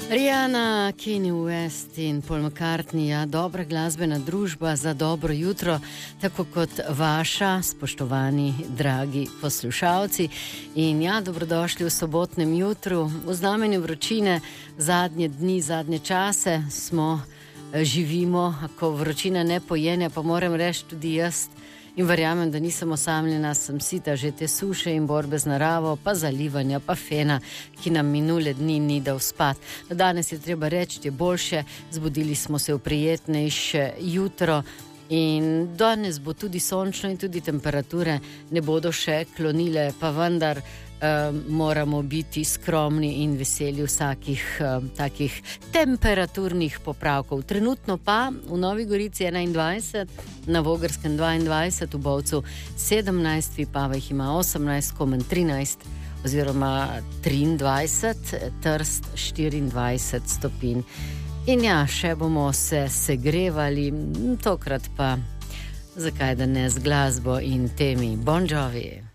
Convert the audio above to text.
Rihanna, Kanye West in Paul McCartney, dobra glasbena družba za dobro jutro, tako kot vaša, spoštovani, dragi poslušalci. In dobrodošli v sobotnem jutru, v znamenju vročine, zadnje dni, zadnje čase živimo, ko vročina ne pojenja, pa moram reči tudi jaz. In verjamem, da nisem osamljena, sem sita že te suše in borbe z naravo, pa zalivanja, pa fena, ki nam minule dni ni dal spat. Danes je treba reči, je boljše, zbudili smo se v prijetnejše jutro in danes bo tudi sončno in tudi temperature ne bodo še klonile, pa vendar moramo biti skromni in veseli vsakih takih temperaturnih popravkov. Trenutno pa v Novi Gorici 21, na Vogrskem 22, v Bovcu 17, Vipava jih ima 18, Komen 13 oziroma 23, Trst 24 stopinj. In še bomo se segrevali, tokrat pa zakaj da ne z glasbo in temi Bon Jovi.